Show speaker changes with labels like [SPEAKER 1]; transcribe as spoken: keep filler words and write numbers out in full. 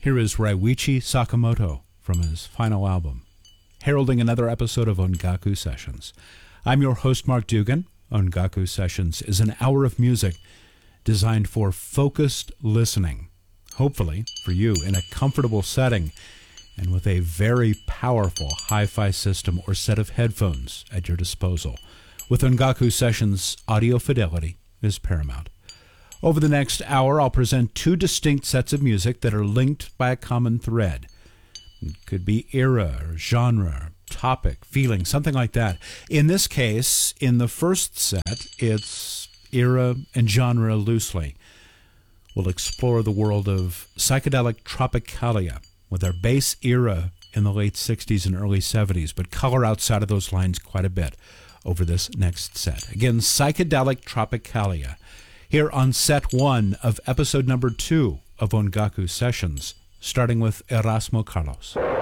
[SPEAKER 1] Here is Ryuichi Sakamoto from his final album, heralding another episode of Ongaku Sessions. I'm your host, Mark Dugan. Ongaku Sessions is an hour of music designed for focused listening, hopefully for you in a comfortable setting and with a very powerful hi-fi system or set of headphones at your disposal. With Ongaku Sessions, audio fidelity is paramount. Over the next hour, I'll present two distinct sets of music that are linked by a common thread. It could be era or genre, topic, feeling, something like that. In this case, in the first set, it's era and genre loosely. We'll explore the world of psychedelic tropicalia with our bass era in the late sixties and early seventies, but color outside of those lines quite a bit over this next set. Again, psychedelic tropicalia, here on set one of episode number two of Ongaku Sessions, starting with Erasmo Carlos.